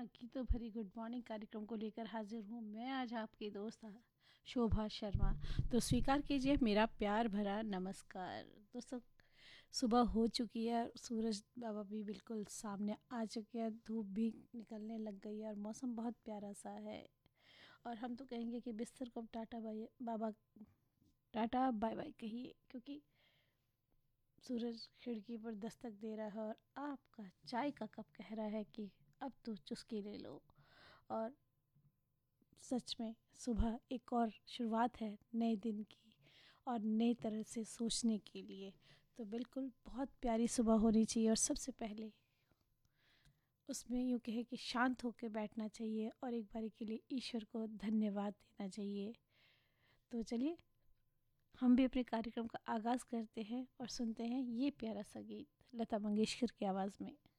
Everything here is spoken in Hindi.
की तो भरी गुड मॉर्निंग कार्यक्रम को लेकर हाजिर हूँ मैं आज आपकी दोस्त शोभा शर्मा। तो स्वीकार कीजिए मेरा प्यार भरा नमस्कार। दोस्तों, सुबह हो चुकी है, सूरज बाबा भी बिल्कुल सामने आ चुके हैं, धूप भी निकलने लग गई है और मौसम बहुत प्यारा सा है। और हम तो कहेंगे कि बिस्तर को टाटा बाय बाबा, टाटा बाय बाय कहिए, क्योंकि सूरज खिड़की पर दस्तक दे रहा है और आपका चाय का कप कह रहा है कि अब तो चुस्की ले लो। और सच में सुबह एक और शुरुआत है नए दिन की और नई तरह से सोचने के लिए। तो बिल्कुल बहुत प्यारी सुबह होनी चाहिए और सबसे पहले उसमें यूँ कहे कि शांत होकर बैठना चाहिए और एक बारी के लिए ईश्वर को धन्यवाद देना चाहिए। तो चलिए हम भी अपने कार्यक्रम का आगाज़ करते हैं और सुनते हैं ये प्यारा सा गीत लता मंगेशकर की आवाज़ में।